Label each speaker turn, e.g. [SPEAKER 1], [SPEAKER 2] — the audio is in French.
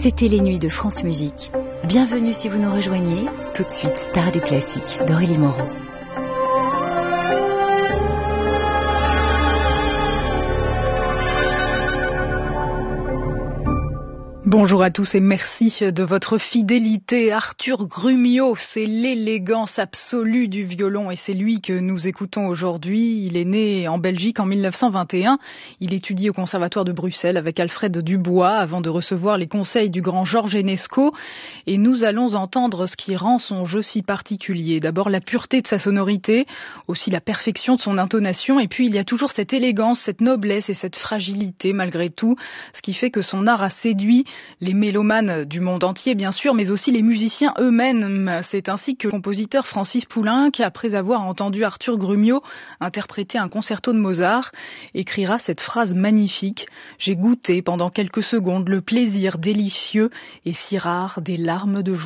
[SPEAKER 1] C'était les nuits de France Musique. Bienvenue si vous nous rejoignez. Tout de suite, Star du classique d'Aurélie Moreau.
[SPEAKER 2] Bonjour à tous et merci de votre fidélité. Arthur Grumiaux, c'est l'élégance absolue du violon et c'est lui que nous écoutons aujourd'hui. Il est né en Belgique en 1921. Il étudie au Conservatoire de Bruxelles avec Alfred Dubois avant de recevoir les conseils du grand Georges Enesco. Et nous allons entendre ce qui rend son jeu si particulier. D'abord la pureté de sa sonorité, aussi la perfection de son intonation et puis il y a toujours cette élégance, cette noblesse et cette fragilité malgré tout, ce qui fait que son art a séduit les mélomanes du monde entier, bien sûr, mais aussi les musiciens eux-mêmes. C'est ainsi que le compositeur Francis Poulenc, après avoir entendu Arthur Grumiaux interpréter un concerto de Mozart, écrira cette phrase magnifique « J'ai goûté pendant quelques secondes le plaisir délicieux et si rare des larmes de joie ».